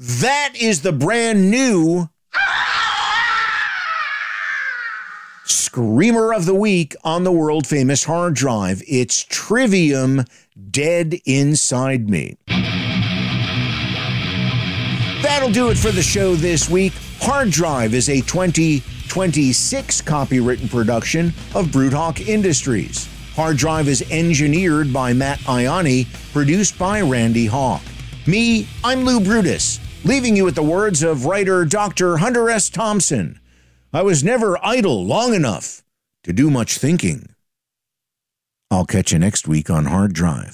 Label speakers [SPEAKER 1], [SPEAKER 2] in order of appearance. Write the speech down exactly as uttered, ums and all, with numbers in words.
[SPEAKER 1] That is the brand new Screamer of the Week on the world famous hard drive. It's Trivium Dead Inside Me. That'll do it for the show this week. Hard Drive is a twenty twenty-six copywritten production of Broodhawk Industries. Hard Drive is engineered by Matt Ianni, produced by Randy Hawk. Me, I'm Lou Brutus, leaving you with the words of writer Doctor Hunter S. Thompson. I was never idle long enough to do much thinking. I'll catch you next week on Hard Drive.